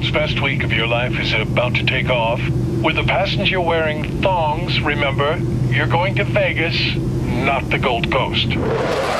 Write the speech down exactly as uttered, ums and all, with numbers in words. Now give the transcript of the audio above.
world's best week of your life is about to take off. With a passenger wearing thongs, remember, you're going to Vegas, not the Gold Coast.